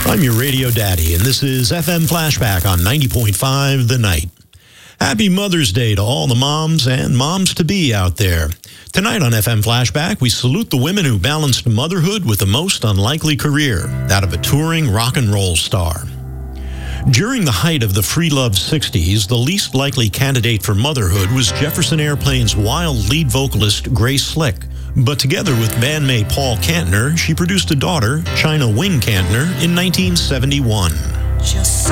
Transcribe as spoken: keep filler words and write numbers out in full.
I'm your radio daddy, and this is F M Flashback on ninety point five The Night. Happy Mother's Day to all the moms and moms-to-be out there. Tonight on F M Flashback, we salute the women who balanced motherhood with the most unlikely career, that of a touring rock and roll star. During the height of the free love sixties, the least likely candidate for motherhood was Jefferson Airplane's wild lead vocalist Grace Slick. But together with bandmate Paul Kantner, she produced a daughter, China Wing Kantner, in nineteen seventy-one. Just